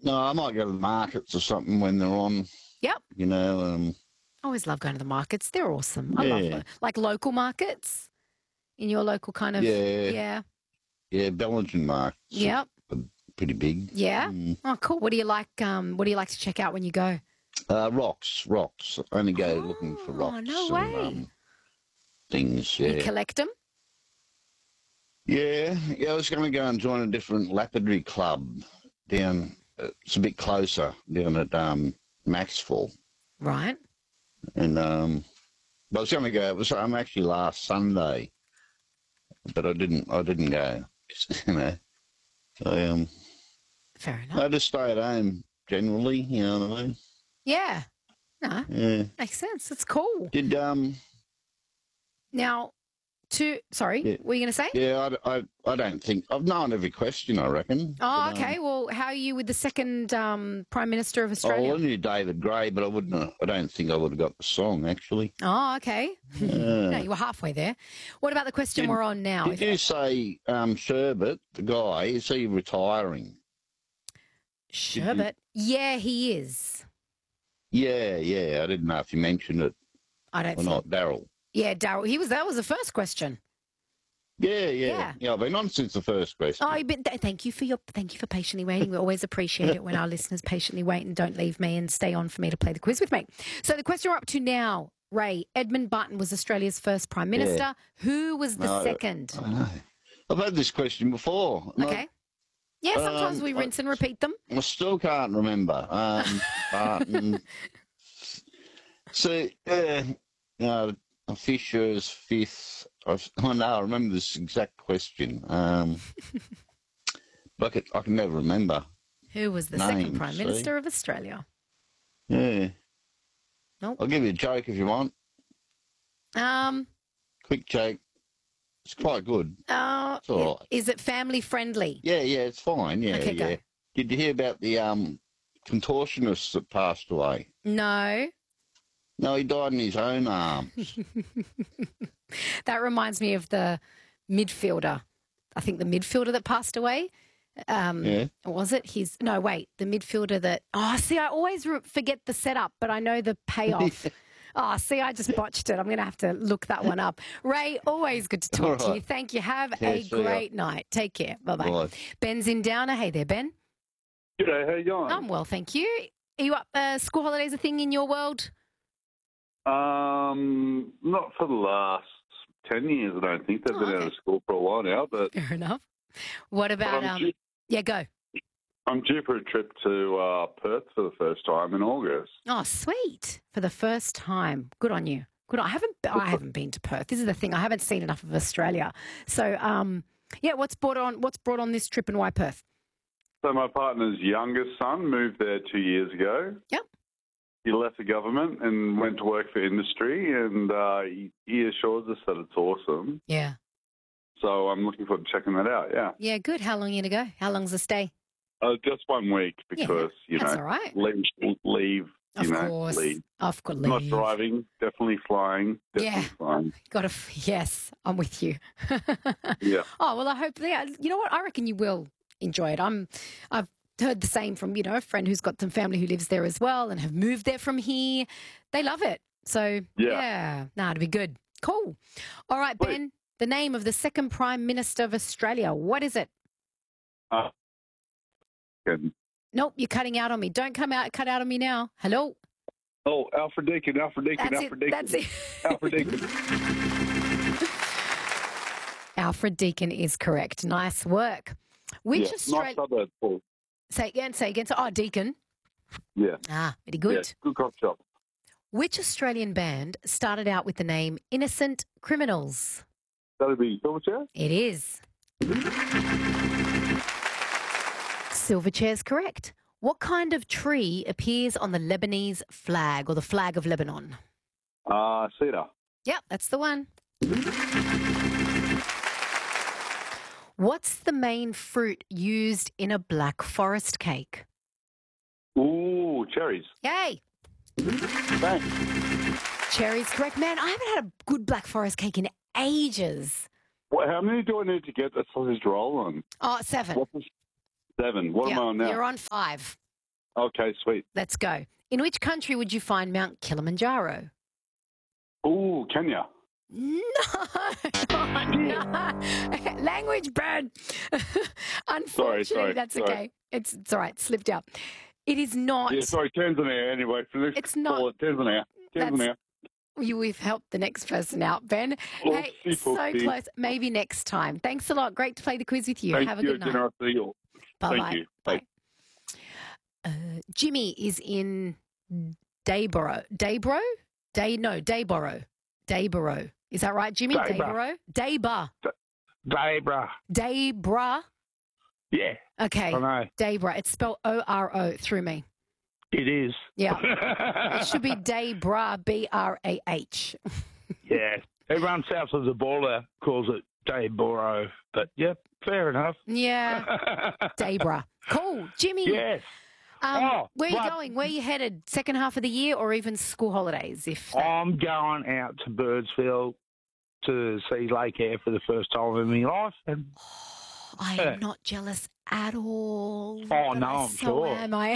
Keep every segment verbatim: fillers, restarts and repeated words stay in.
no, I might go to the markets or something when they're on. Yep. You know, um, I always love going to the markets. They're awesome. I love yeah, lo- like local markets in your local kind of yeah, yeah. yeah. Belgian markets Yep. are pretty big. Yeah. Mm. Oh, cool. What do you like? Um, what do you like to check out when you go? Uh, rocks, rocks. I only go looking for Oh, rocks no and way. um, things. You Yeah, collect them? yeah, yeah. I was going to go and join a different lapidary club down. Uh, it's a bit closer down at um, Maxwell, Right. and um, but I was going to go. It was um, actually last Sunday, but I didn't. I didn't go. You know, I um, Fair enough. I just stay at home generally. You know what I mean? Yeah. No, Yeah. makes sense. It's cool. Did um. Now, to sorry, Yeah. what were you going to say? Yeah, I, I, I don't think I've known every question. I reckon. Oh, But, um, okay. Well, how are you with the second um, Prime Minister of Oh, Australia? well, I knew David Gray, but I wouldn't. Have, I don't think I would have got the song actually. Oh, okay. Yeah. No, you were halfway there. What about the question Did- we're on now? Did you say um, Sherbet, the guy, is he retiring? Sherbet? Yeah, he is. Yeah, yeah. I didn't know if you mentioned it I don't or think. not, Daryl. Yeah, Daryl. He was. That was the first question. Yeah, yeah, Yeah. yeah. I've been on since the first question. Oh, but th- thank you for your thank you for patiently waiting. We always appreciate it when our listeners patiently wait and don't leave me and stay on for me to play the quiz with me. So the question we're up to now, Ray, Edmund Barton was Australia's first Prime Minister. Who was the No, second? I know. I've had this question before. and I- Okay. Yeah, sometimes Um, we I- rinse and repeat them. I still can't remember. Um, Barton. So, uh, uh, Fisher's fifth. I've, I know, I remember this exact question. Um, but I, could, I can never remember. Who was the second Name, Prime see? Minister of Australia? Yeah. Nope. I'll give you a joke if you want. Um. Quick joke. It's quite good. Uh, It's all right. Is it family friendly? Yeah, yeah, it's fine. Yeah, Okay, go. yeah. Did you hear about the um, contortionist that passed away? No. No, he died in his own arm. That reminds me of the midfielder. I think the midfielder that passed away. Um, Yeah. Was it? He's no, wait, the midfielder that. Oh, see, I always re- forget the setup, but I know the payoff. Oh, see, I just botched it. I'm going to have to look that one up. Ray, always good to talk All to you. right. Thank you. Have Yeah, a see ya. great night. Take care. Bye bye. Bye. Ben's in Downer. Hey there, Ben. G'day, how you going? I'm well, thank you. Are you up? Uh, school holidays a thing in your world? Um, not for the last ten years, I don't think. They've Oh, been out okay. of school for a while now, but Fair enough. What about I'm um? due- Yeah, go. I'm due for a trip to uh, Perth for the first time in August. Oh, sweet! For the first time, good on you. Good. On, I haven't. I haven't been to Perth. This is the thing. I haven't seen enough of Australia. So, um, yeah. What's brought on? What's brought on this trip and why Perth? So my partner's youngest son moved there two years ago. Yep. He left the government and went to work for industry, and uh, he, he assures us that it's awesome. Yeah. So I'm looking forward to checking that out, yeah. Yeah. Good. How long are you to go? How long's the stay? Uh, just one week Yeah, because, you That's know, all right. leave, leave Of you know, course. leave. Of course. Not driving, definitely flying, definitely Yeah. flying. Got to. Yes, I'm with you. Yeah. Oh well, I hope. Yeah. You know what? I reckon you will enjoy it. I'm. I've heard the same from you know a friend who's got some family who lives there as well and have moved there from here. They love it. So Yeah. yeah. Nah, it'll be good. Cool. All right, Sweet. Ben. The name of the second Prime Minister of Australia. What is it? Uh, and- Nope, you're cutting out on me. Don't come out. Cut out on me now. Hello. oh, Alfred Deakin, Alfred Deakin, That's Alfred it. Deakin. That's it. Alfred Deakin. Alfred Deakin is correct. Nice work. Which yeah, nice Australian? suburb, Paul. Say again. Say again. So, oh, Deakin. Yeah. Ah, very Yeah, good. good coffee shop. Which Australian band started out with the name Innocent Criminals? That'll be Silverchair? It is. Silverchair's correct. What kind of tree appears on the Lebanese flag or the flag of Lebanon? Uh, Cedar. Yep, that's the one. What's the main fruit used in a black forest cake? Ooh, cherries. Yay! Thanks. Cherries, correct. Man, I haven't had a good black forest cake in ages. Well, how many do I need to get a sausage roll on? Oh, seven. What's this? Seven. What Yeah, am I on now? You're on five. Okay, sweet. Let's go. In which country would you find Mount Kilimanjaro? Ooh, Kenya. No, oh, no. Language burn. Unfortunately, Sorry, sorry, that's sorry. okay. It's, it's all right. Slipped out. It is not. Yeah, sorry, Tanzania anyway. For this It's not- call it Tanzania. Tanzania. That's- You, we've helped the next person out, Ben. Hey, Oopsie so poopsie. close. Maybe next time. Thanks a lot. Great to play the quiz with you. Thank Have a you, good night. generosity. Bye-bye. Thank you. Bye. Uh, Jimmy is in Dayboro. Dayboro? Day no, Dayboro. Dayboro. Is that right, Jimmy? Dayboro. Dayboro. Dayba. Debra. Daybra. Yeah, Okay. I know. Daybra. It's spelled O R O through me. It is. Yeah. It should be Daybra, B R A H. Yeah. Everyone south of the border calls it Dayboro. But, yeah, fair enough. Yeah. Daybra. Cool. Jimmy. Yes. Um, Oh, where are you but- going? Where are you headed? Second half of the year or even school holidays? If that- I'm going out to Birdsville to see Lake Air for the first time in my life. And I am not jealous at all. Oh, but no, I I'm so sure. am I?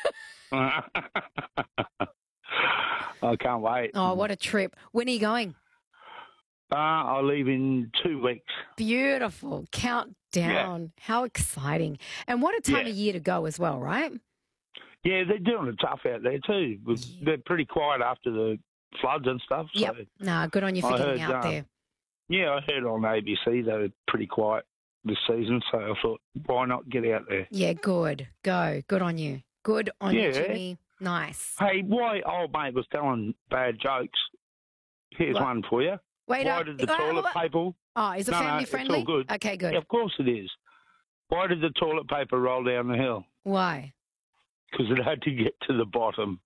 I can't wait. Oh, what a trip. When are you going? Uh, I leave in two weeks. Beautiful. Countdown. How exciting. And what a time Yeah. of year to go as well, right? Yeah, they're doing it tough out there too. With- Yeah. They're pretty quiet after the floods and stuff. So, Yep. Nah, good on you for I getting heard, out um, there. yeah, I heard on A B C they were pretty quiet this season, so I thought, why not get out there? Yeah, good. Go. Good on you. Good on you, Yeah. Jimmy. Nice. Hey, why old mate was telling bad jokes? Here's What? one for you. Wait Why up. did the Uh, toilet what? paper? Oh, is it No, no, family it's friendly? all good. Okay, good. Yeah, of course it is. Why did the toilet paper roll down the hill? Why? Because it had to get to the bottom.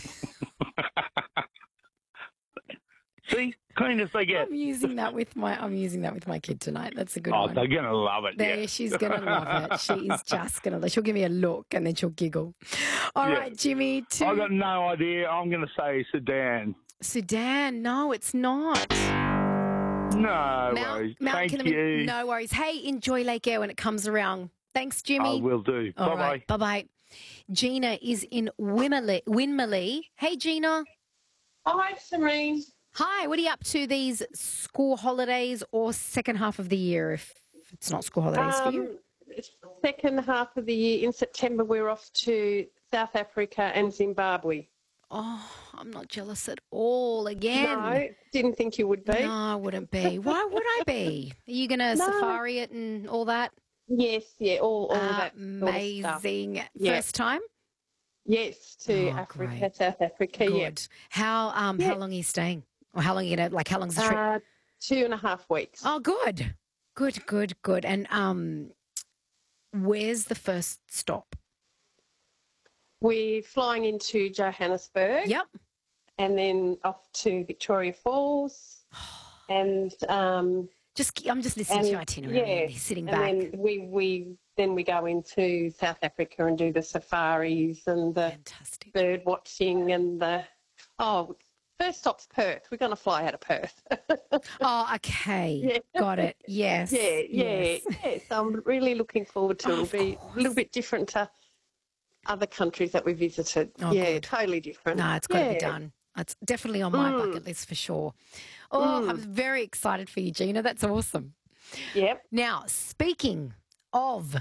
See, clean as they get. I'm using that with my I'm using that with my kid tonight. That's a good Oh, one. they're gonna love it. There, yeah. she's gonna love it. She is just gonna. She'll give me a look and then she'll giggle. All Yeah. right, Jimmy. To I got no idea. I'm gonna say Sudan. Sudan. No, it's not. No Mount, worries. Mount Thank Kilimanjaro. you. No worries. Hey, enjoy Lake Air when it comes around. Thanks, I Jimmy. will do. All Bye right. Bye bye. Gina is in Winmalee. Winmalee. Hey, Gina. Hi, Serene. Hi. What are you up to these school holidays or second half of the year if it's not school holidays for you? Um, second half of the year in September, we're off to South Africa and Zimbabwe. Oh, I'm not jealous at all again. No, didn't think you would be. No, I wouldn't be. Why would I be? Are you going to No. safari it and all that? Yes, yeah, all, all of that sort of stuff. Amazing. Yeah. First time? Yes, to Oh, Africa, great. South Africa. Yeah, Good. How um Yeah. how long are you staying? Or how long are you gonna like how long's the trip? uh, two and a half weeks. Oh, good. Good, good, good. And um where's the first stop? We're flying into Johannesburg Yep. and then off to Victoria Falls, and um, Just I'm just listening to And, your itinerary yeah, and sitting and back. then we we then we go into South Africa and do the safaris and the Fantastic. bird watching and the oh first stop's Perth. We're going to fly out of Perth. Oh, okay. Yeah. Got it. Yes. yeah, yeah, yes. yeah. So I'm really looking forward to it. Of It'll be a little bit different to other countries that we visited. Oh, yeah, good. totally different. No, it's got to be Yeah. done. It's definitely on my Mm. bucket list for sure. Oh, Mm. I'm very excited for you, Gina. That's awesome. Yep. Now, speaking of,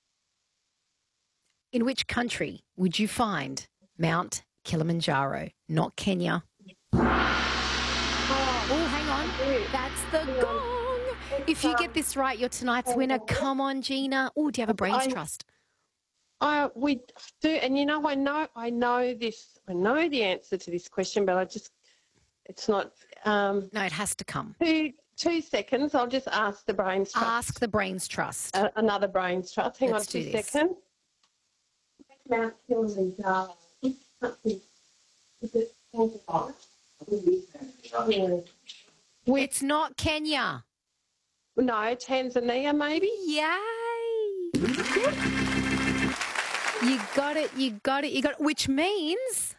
in which country would you find Mount Kilimanjaro? Not Kenya. Oh, hang on. That's the gong. If you get this right, you're tonight's winner. Come on, Gina. Oh, do you have a brains I- trust? I we do, and you know, I know, I know this, I know the answer to this question, but I just, it's not. Um, No, it has to come. two two seconds. I'll just ask the brains trust. Ask the brains trust. uh, another brains trust. Hang Let's on do two this. seconds. Mount Kilimanjaro. Which country is it? Yeah. It's not Kenya. No, Tanzania maybe. Yay! You got it, you got it, you got it, which means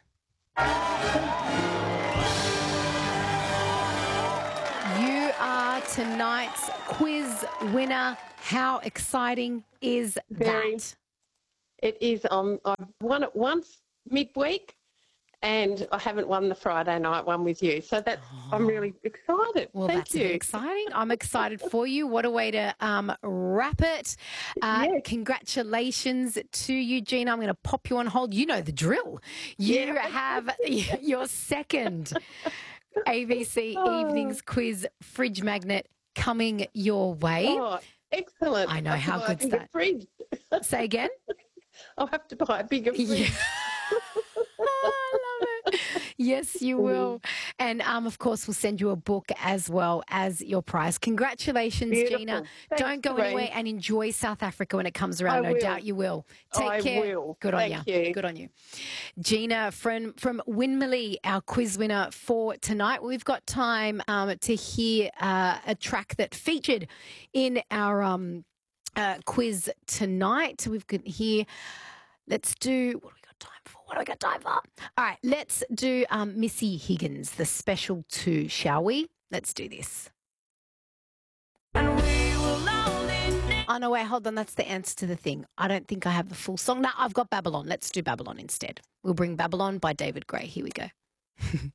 you are tonight's quiz winner. How exciting is Very. that? It is. Um, I've won it once midweek, and I haven't won the Friday night one with you. So that's I'm really excited. Well, Thank that's you. exciting. I'm excited for you. What a way to um, wrap it. Uh, Yes. Congratulations to you, Gina. I'm going to pop you on hold. You know the drill. You Yeah. have your second A B C Oh. Evenings Quiz fridge magnet coming your way. Oh, excellent! I know, have to how buy a good's bigger that? Fridge. Say again? I'll have to buy a bigger fridge. Yeah. I love it. Yes, you will. And um, of course, we'll send you a book as well as your prize. Congratulations, Beautiful. Gina. Thanks, Don't go Doreen. anywhere and enjoy South Africa when it comes around. I no will. doubt you will. Take I care. will. Good on Thank you. you. Good on you. Gina from, from Winmalee, our quiz winner for tonight. We've got time um, to hear uh, a track that featured in our um, uh, quiz tonight. We've got here. Let's do, what do we got time for? What do we got time for? All right, let's do um, Missy Higgins, the special two, shall we? Let's do this. Oh, no, wait, hold on. That's the answer to the thing. I don't think I have the full song. No, I've got Babylon. Let's do Babylon instead. We'll bring Babylon by David Gray. Here we go.